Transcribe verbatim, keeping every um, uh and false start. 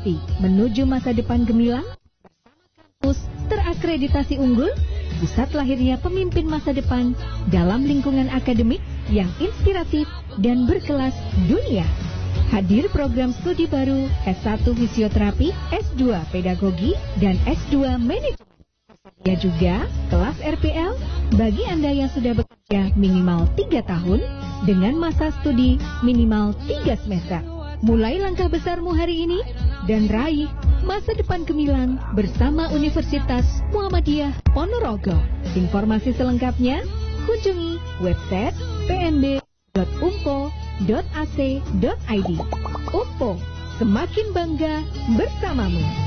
Terapi Menuju Masa Depan Gemilang, kampus terakreditasi unggul, pusat lahirnya pemimpin masa depan dalam lingkungan akademik yang inspiratif dan berkelas dunia. Hadir program studi baru S satu Fisioterapi, S dua Pedagogi, dan S dua Manajemen. Ya juga kelas R P L bagi Anda yang sudah bekerja minimal tiga tahun dengan masa studi minimal tiga semester. Mulai langkah besarmu hari ini dan raih masa depan gemilang bersama Universitas Muhammadiyah Ponorogo. Informasi selengkapnya kunjungi website p n b dot u m p o dot a c dot i d. U M P O, semakin bangga bersamamu.